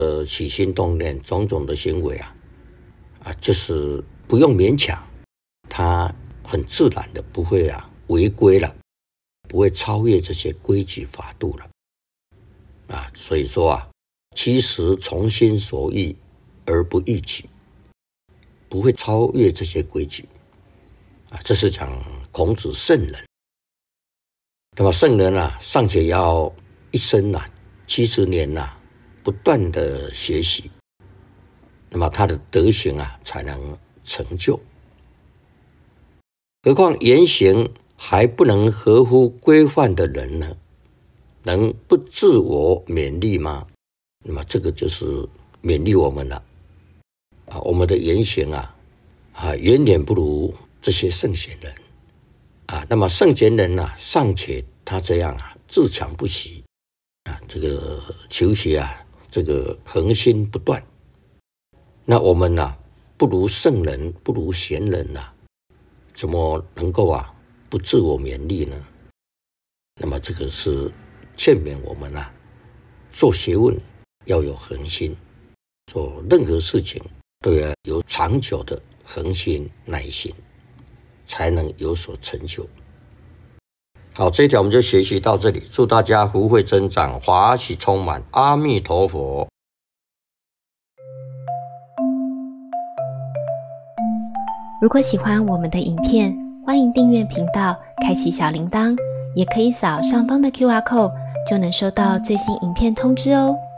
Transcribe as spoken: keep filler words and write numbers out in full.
呃起心动念种种的行为啊，啊，就是不用勉强，他很自然的不会啊违规了，不会超越这些规矩法度了，啊，所以说啊，其实从心所欲而不逾矩，不会超越这些规矩，啊，这是讲孔子圣人。那么圣人啊，尚且要一生啊七十年呐、啊，不断的学习，那么他的德行啊才能成就。何况言行还不能合乎规范的人呢，能不自我勉励吗？那么这个就是勉励我们了啊，我们的言行啊啊远远不如这些圣贤人啊。那么圣贤人啊，尚且他这样啊自强不息啊，这个求学啊，这个恒心不断。那我们啊，不如圣人，不如贤人啊，怎么能够啊不自我勉励呢？那么这个是劝勉我们啊，做学问要有恒心，做任何事情都要有长久的恒心耐心，才能有所成就。好，这一条我们就学习到这里，祝大家福慧增长，华喜充满，阿弥陀佛。 如果喜欢我们的影片，欢迎订阅频道，开启小铃铛，也可以扫上方的 Q R code， 就能收到最新影片通知哦。